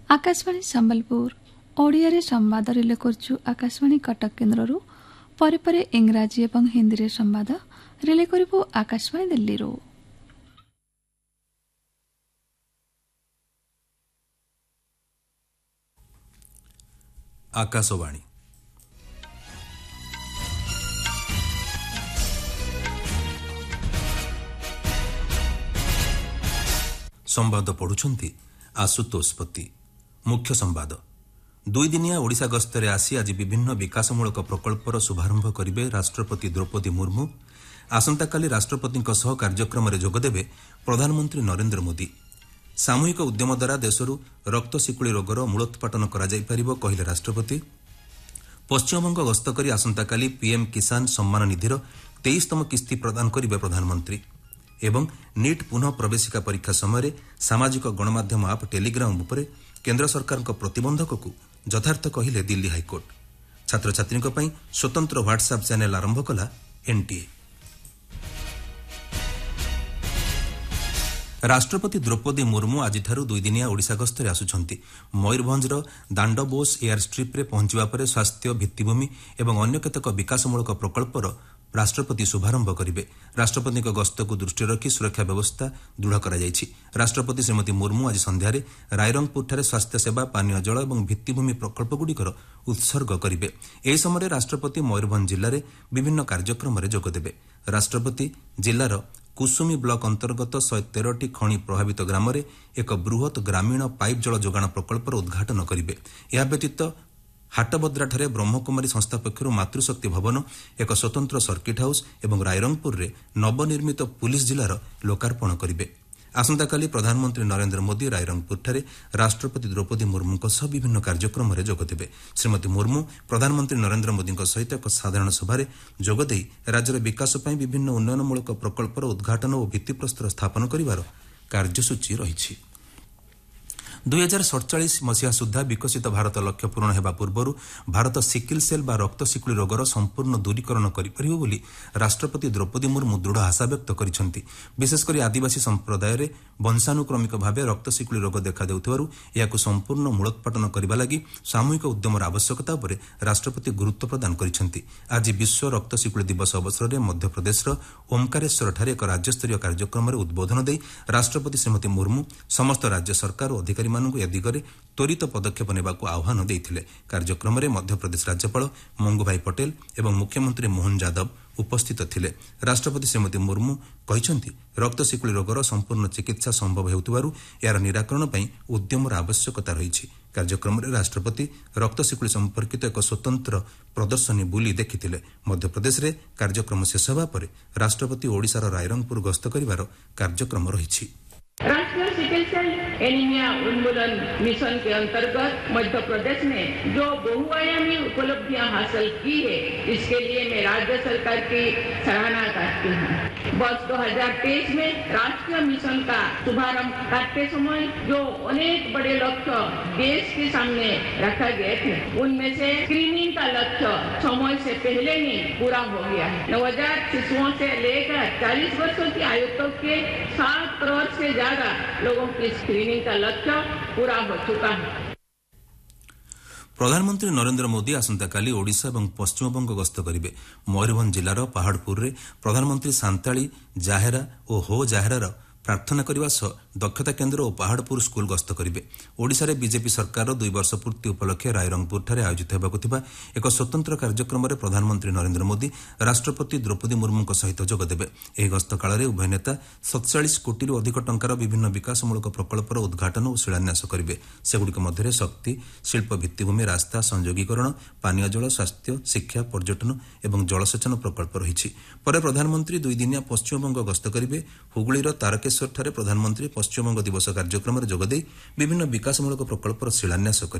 आकाशवाणी सम्बलपुर ओडिया संवाद रिले करछु आकाशवाणी कटक केन्द्ररू परे परे इंग्राजी एवं हिंदी रे संवाद रिले करिबो आकाशवाणी दिल्ली रो। आकाशवाणी संवाद पढ़ुछंती आशुतोष पति। मुख्य संवाद दुई दिनिया ओडिशा गस्तरे आसी आज विभिन्न विकासमूलक प्रकल्पर शुभारंभ करिवे राष्ट्रपति द्रौपदी मुर्मू। आसंताकाली राष्ट्रपति कार्यक्रम में जोगदेवे प्रधानमंत्री नरेंद्र मोदी। सामूहिक उद्यम द्वारा देशरू रक्त शिकुड़ी रोगर मूलोत्पाटन करा कहले राष्ट्रपति। पश्चिमबंग गस्त करी आसंताकाली पीएम किसान सम्मान निधिर 23तम किस्ती प्रदान करिवे प्रधानमंत्री एवं नीट पुनः प्रवेशिका परीक्षा समय सामाजिक गणमाध्यम आप टेलीग्राम उपरे केंद्र सरकार प्रतिबंधक को यथार्थ कहले दिल्ली हाइकोर्ट। छात्र छात्री स्वतंत्र व्हाट्सएप चैनल आरंभ कला एनटीए। राष्ट्रपति द्रौपदी मुर्मू आज दुई दिनिया ओडिशा गस्तरे आसुछंती। मयूरभंजर दांडबोस एयर स्ट्रिप्रे पहुंचवा पर स्वास्थ्य भित्तिभूमि एवं अन्य केतक विकासमूलक प्रकल्पर राष्ट्रपति शुभारंभ करिवे। राष्ट्रपति गस्त को दृष्टि रखी सुरक्षा व्यवस्था दृढ़ करा जायछि। राष्ट्रपति श्रीमती मुर्मू आज संध्यारे रायरंगपुरଠାରେ स्वास्थ्य सेवा पानीय जल एवं भित्तिभूमि प्रकल्पगुड़िकर उत्सर्ग करिवे। एही समय राष्ट्रपति मयूरभंज जिल्लार विभिन्न कार्यक्रम में जोगदेवे। राष्ट्रपति जिल्लार कुसुमी ब्लॉक अंतर्गत 113टी खणी प्रभावित ग्राम में एक बृहत ग्रामीण पाइप जल जोगाण प्रकल्पर उद्घाटन करिवे। यह व्यतीत हाटबद्राଠାରେ ब्रह्मकुमारी संस्था पक्षରୁ मातृशक्ति भवन एक स्वतंत्र सर्किट हाउस एवं रायरंगपुर रे नवनिर्मित पुलिस जिलार लोकार्पण करिवे। आसंताकाली प्रधानमंत्री नरेंद्र मोदी रायरंगपुरଠାରେ राष्ट्रपति द्रौपदी मुर्मूଙ୍କ सह विभिन्न कार्यक्रम में जोगदेवे। श्रीमती मुर्मू प्रधानमंत्री नरेंद्र मोदीଙ୍କ सहित एक साधारण सभारे जोगदेई राज्यर विकास ପାଇଁ विभिन्न उन्नयनमूलक प्रकल्पर उद्घाटन और भित्तिप्रस्तर स्थापन करिवार कार्यसूची रहिछि। 2047 मसीहा सुधा विकसित भारत लक्ष्य पूरण हेबा पूर्वरु भारत सिकिल सेल बा रक्त शिकुड़ी रोगर संपूर्ण दूरीकरण करिपारिबो बोली राष्ट्रपति द्रौपदी मुर्मू दृढ़ आशा व्यक्त करिसेंती। विशेषकर आदिवासी संप्रदाय रे वंशानुक्रमिक भावे रक्त शिकुड़ी रोग देखा देउथिबारु याकु संपूर्ण मूलोत्पाटन करिबा लागि सामूहिक उद्यमर आवश्यकता उपरे राष्ट्रपति गुरुत्व प्रदान करिसेंती। आज विश्व रक्त शिकुड़ी दिवस अवसर में मध्यप्रदेशर ओमकारेश्वर ठारे एक राज्यस्तरीय कार्यक्रम में उद्बोधन देई राष्ट्रपति श्रीमती मुर्मू समस्त राज्य सरकार और अधिकारी ए दिगरे त्वरित पदक्षेप नेबाकू आह्वान देइथिले। कार्यक्रम में मध्यप्रदेश राज्यपाल मंगूभाई पटेल एवं मुख्यमंत्री मोहन यादव उपस्थित थिले। राष्ट्रपति श्रीमती मुर्मू कहिसेंती रक्त शिकुड़ी रोगर संपूर्ण चिकित्सा संभव हेउतिबारु यार निराकरण पई उद्यमर आवश्यकता रहिछि। कार्यक्रम में राष्ट्रपति रक्त शिकुड़ी संपर्कित एक स्वतंत्र प्रदर्शनी बुली देखिथिले। मध्यप्रदेश रे कार्यक्रम शेष हेबा परे राष्ट्रपति ओडिशार रायरंगपुर गस्त करिवार कार्यक्रम रहिछि। राष्ट्रीय सिकल सेल एनीमिया उन्मूलन मिशन के अंतर्गत मध्य प्रदेश ने जो बहुआयामी उपलब्धियां हासिल की है, इसके लिए मैं राज्य सरकार की सराहना करती हूँ। वर्ष 2023 में राष्ट्रीय मिशन का शुभारंभ करते समय जो अनेक बड़े लक्ष्य देश के सामने रखा गए थे, उनमें से स्क्रीनिंग का लक्ष्य समय से पहले ही पूरा हो गया है। नवजात शिशुओं से लेकर 40 वर्षों की आयु तक के 7 करोड़ से ज्यादा लोगों की स्क्रीनिंग का लक्ष्य पूरा हो चुका है। प्रधानमंत्री नरेंद्र मोदी आसंताकाली ओडिशा और पश्चिमबंग गस्त करिवे। मयूरभंज जिलार पहाड़पुर रे प्रधानमंत्री सांताली जाहेरा और हो जाहेरार प्रार्थना करने सह दक्षता केन्द्र और पहाड़पुर स्कूल गस्त करिवे। ओडिशा रे बीजेपी सरकार 2 वर्ष पूर्ति उपलक्षे रायरंगपुर आयोजित होबाकु थिबा एक स्वतंत्र कार्यक्रम में प्रधानमंत्री नरेंद्र मोदी राष्ट्रपति द्रौपदी मुर्मू सहित जोगदेवे। एही गस्त काल उभय नेता 47 कोटी अधिक टंकार विभिन्न विकासमूलक प्रकल्पर उद्घाटन और शिलान्यास करिवे। सेगुड़िक मध्य शक्ति शिल्प भित्तिभूमि रास्ता संयोगीकरण पानीय जल स्वास्थ्य शिक्षा पर्यटन और जलसेचन प्रकल्प रहिछि। पर प्रधानमंत्री 2 दिनिया पश्चिमबंग गस्त करिवे। हुगुळीर तारकेश्वर ठारे प्रधानमंत्री पश्चिमबंग दिवस कार्यक्रम में जोगदेई विभिन्न विकासमूलक प्रकल्पर शिलान्यास करिवे।